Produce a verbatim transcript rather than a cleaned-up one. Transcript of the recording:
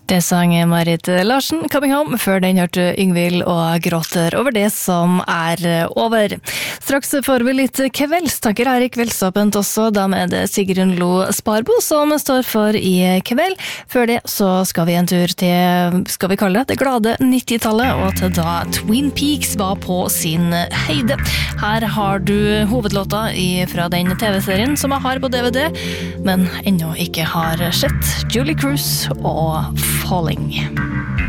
Det sang Marit Larsen, Coming Home, før den hørte Yngvild og gråter over det som er over. Straks får vi litt kveldstanker her i Kveldsåpent også, da med det Sigrun Lo Sparbo som står for i kveld. Før det så skal vi en tur til, skal vi kalle det, det glade nittitallet, og til da Twin Peaks var på sin høyde. Her har du hovedlåta fra den T V-serien som jeg har på D V D, men ennå ikke har sett. Julie Cruise og Falling.